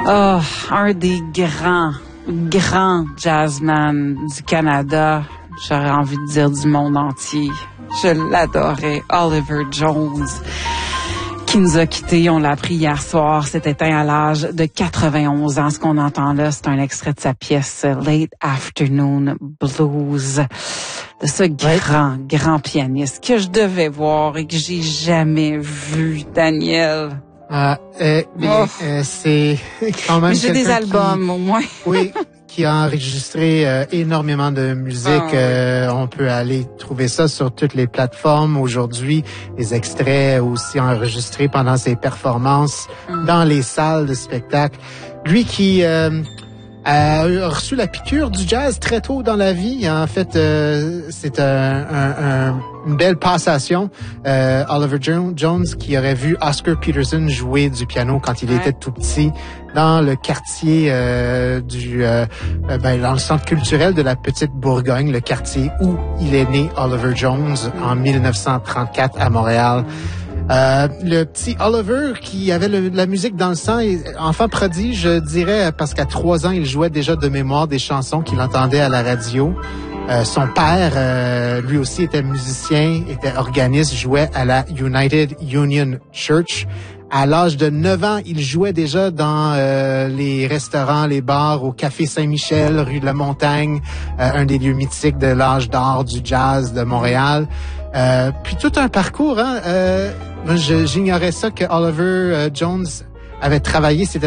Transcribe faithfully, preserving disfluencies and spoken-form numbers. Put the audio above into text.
Oh, un des grands, grands jazzman du Canada. J'aurais envie de dire du monde entier. Je l'adorais. Oliver Jones, qui nous a quittés. On l'a appris hier soir. S'est éteint à l'âge de quatre-vingt-onze ans. Ce qu'on entend là, c'est un extrait de sa pièce Late Afternoon Blues. De ce grand, ouais. grand pianiste que je devais voir et que j'ai jamais vu, Daniel. Ah, euh, mais oh. euh, c'est quand même. Mais j'ai des albums, qui, au moins. Oui, qui a enregistré euh, énormément de musique. Ah, euh, oui. On peut aller trouver ça sur toutes les plateformes aujourd'hui. Les extraits aussi enregistrés pendant ses performances mm. dans les salles de spectacle. Lui qui euh, a reçu la piqûre du jazz très tôt dans la vie. En fait, euh, c'est un, un, un, une belle passation. Euh, Oliver Jones qui aurait vu Oscar Peterson jouer du piano quand il ouais. était tout petit dans le quartier euh, du euh, ben, dans le centre culturel de la Petite Bourgogne, le quartier où il est né, Oliver Jones, en mille neuf cent trente-quatre à Montréal. Euh, le petit Oliver qui avait le, la musique dans le sang, et enfant prodige, je dirais, parce qu'à trois ans, il jouait déjà de mémoire des chansons qu'il entendait à la radio. Euh, son père, euh, lui aussi, était musicien, était organiste, jouait à la United Union Church. À l'âge de neuf ans, il jouait déjà dans euh, les restaurants, les bars, au Café Saint-Michel, rue de la Montagne, euh, un des lieux mythiques de l'âge d'or du jazz de Montréal. Euh, puis tout un parcours, hein. Euh, moi, je, j'ignorais ça que Oliver euh, Jones avait travaillé. C'était